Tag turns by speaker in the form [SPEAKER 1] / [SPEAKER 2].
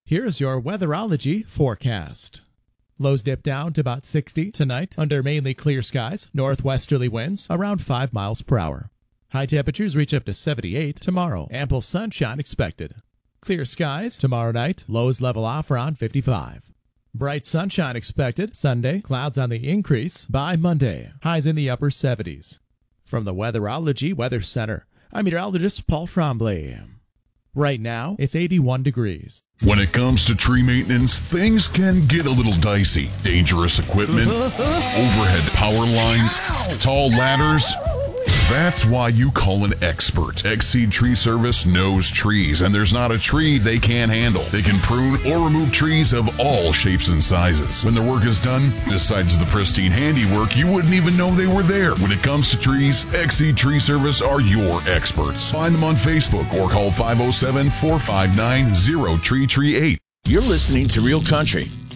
[SPEAKER 1] Here's your weatherology forecast. Lows dip down to about 60 tonight under mainly clear skies, northwesterly winds around 5 miles per hour. High temperatures reach up to 78 tomorrow. Ample sunshine expected. Clear skies tomorrow night, lows level off around 55. Bright sunshine expected Sunday, clouds on the increase by Monday, highs in the upper 70s. From the Weatherology Weather Center, I'm meteorologist Paul Tremblay. Right now, it's 81 degrees.
[SPEAKER 2] When it comes to tree maintenance, things can get a little dicey. Dangerous equipment, overhead power lines, tall ladders. That's why you call an expert. Exceed Tree Service knows trees, and there's not a tree they can't handle. They can prune or remove trees of all shapes and sizes. When their work is done, besides the pristine handiwork, you wouldn't even know they were there. When it comes to trees, Exceed Tree Service are your experts. Find them on Facebook or call 507-459-0338.
[SPEAKER 3] You're listening to Real Country